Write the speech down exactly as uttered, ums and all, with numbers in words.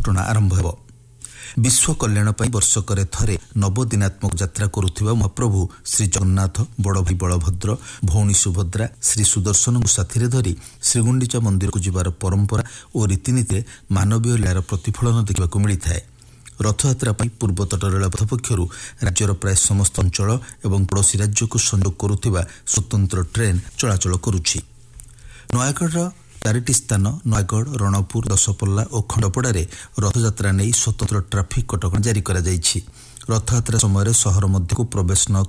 ଦୁର୍ଘଟଣା ଆରମ୍ଭ ହେବ। विश्व कल्याण पर वर्षकर थरे नवदिनात्मक यात्रा करुथिबा महाप्रभु श्री जगन्नाथ बड़ भाई बलभद्र भौणी सुभद्रा श्री सुदर्शन को साथी धरी श्रीगुंडीचा मंदिर को जीवार परंपरा और रीतिनीति मानवीय लीलार प्रतिफलन देखा मिलता है। रथयात्रा पूर्वतट रेलपथ पक्षर राज्यर प्राय समस्त अंचल एवं पड़ोशी राज्य को संयोग करुथिबा स्वतंत्र ट्रेन चलाचल करुछि। नयागढ़ चारिटी स्थान नयगढ़ रणपुर दशपल्ला और खंडपड़ारे रथयात्रा नहीं स्वतंत्र ट्राफिक कटकणा जारी करा जायछि। रथयात्रा समय सहर मध्य को प्रवेश न